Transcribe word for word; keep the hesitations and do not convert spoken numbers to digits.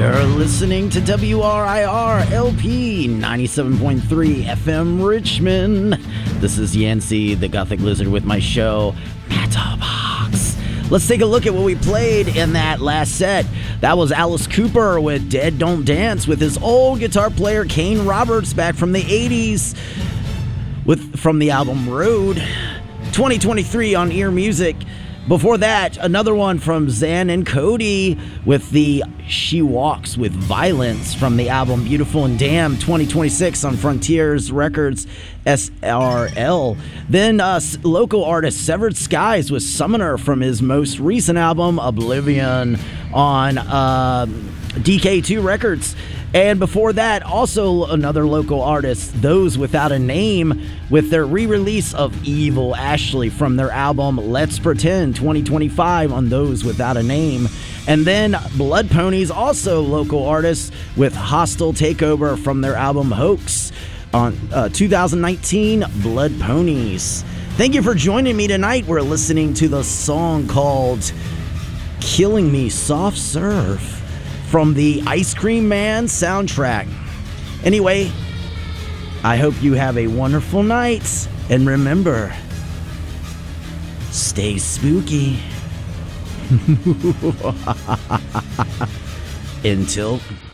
You're listening to W R I R L P ninety-seven point three F M Richmond. This is Yancey, the Gothic Lizard, with my show, Matterbox. Let's take a look at what we played in that last set. That was Alice Cooper with Dead Don't Dance with his old guitar player Kane Roberts back from the eighties with from the album Road. twenty twenty-three on Ear Music. Before that, another one from Zan and Cody with the She Walks with Violence from the album Beautiful and Damned, twenty twenty-six on Frontiers Records S R L. Then uh, local artist Severed Skies with Summoner from his most recent album Oblivion on uh, D K two Records. And before that, also another local artist, Those Without a Name, with their re-release of Evil Ashley from their album Let's Pretend twenty twenty-five on Those Without a Name. And then Blood Ponies, also local artists, with Hostile Takeover from their album Hoax on uh, two thousand nineteen Blood Ponies. Thank you for joining me tonight. We're listening to the song called Killing Me Soft Serve from the Ice Cream Man soundtrack. Anyway, I hope you have a wonderful night, and remember, stay spooky. Until